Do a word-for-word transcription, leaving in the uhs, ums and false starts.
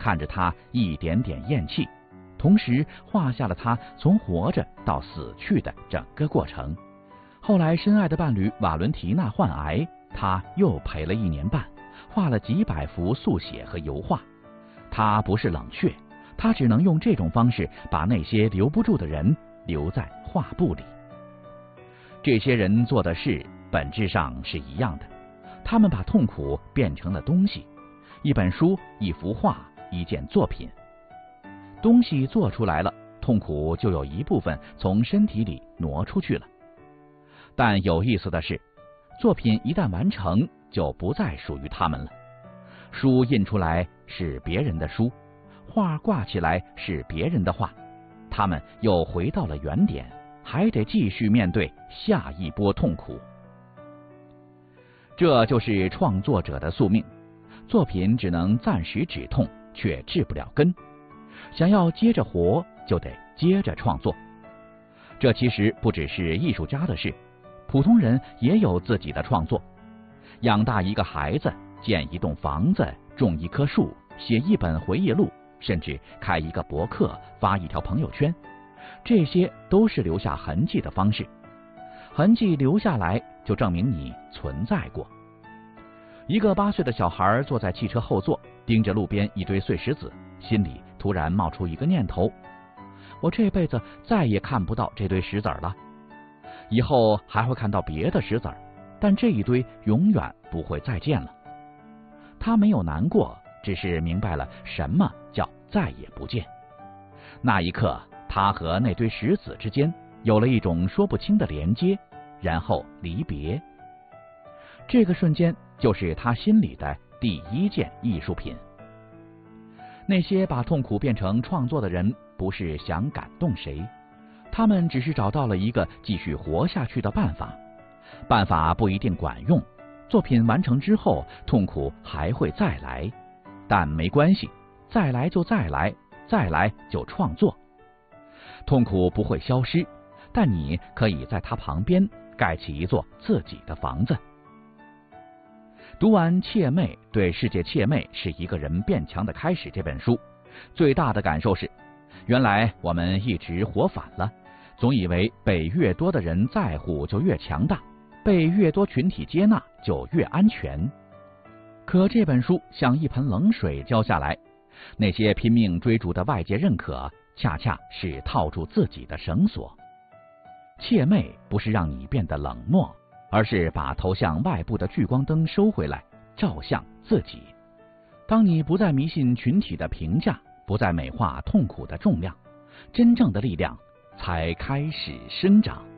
看着他一点点咽气，同时画下了他从活着到死去的整个过程。后来深爱的伴侣瓦伦提娜患癌，他又陪了一年半，画了几百幅速写和油画。他不是冷血，他只能用这种方式把那些留不住的人留在画布里。这些人做的事本质上是一样的，他们把痛苦变成了东西，一本书、一幅画、一件作品。东西做出来了，痛苦就有一部分从身体里挪出去了。但有意思的是，作品一旦完成，就不再属于他们了。书印出来是别人的书，画挂起来是别人的画，他们又回到了原点，还得继续面对下一波痛苦。这就是创作者的宿命，作品只能暂时止痛，却治不了根。想要接着活，就得接着创作。这其实不只是艺术家的事，普通人也有自己的创作。养大一个孩子，建一栋房子，种一棵树，写一本回忆录，甚至开一个博客，发一条朋友圈，这些都是留下痕迹的方式。痕迹留下来，就证明你存在过。一个八岁的小孩坐在汽车后座，盯着路边一堆碎石子，心里突然冒出一个念头：我这辈子再也看不到这堆石子了。以后还会看到别的石子，但这一堆永远不会再见了。他没有难过，只是明白了什么叫再也不见。那一刻，他和那堆石子之间有了一种说不清的连接，然后离别。这个瞬间就是他心里的第一件艺术品。那些把痛苦变成创作的人，不是想感动谁，他们只是找到了一个继续活下去的办法。办法不一定管用，作品完成之后，痛苦还会再来，但没关系，再来就再来，再来就创作。痛苦不会消失，但你可以在它旁边盖起一座自己的房子。读完《怯妹对世界怯妹是一个人变强的开始》这本书，最大的感受是，原来我们一直活反了，总以为被越多的人在乎就越强大，被越多群体接纳就越安全。可这本书像一盆冷水浇下来，那些拼命追逐的外界认可，恰恰是套住自己的绳索。怯妹不是让你变得冷漠，而是把投向外部的聚光灯收回来，照向自己。当你不再迷信群体的评价，不再美化痛苦的重量，真正的力量才开始生长。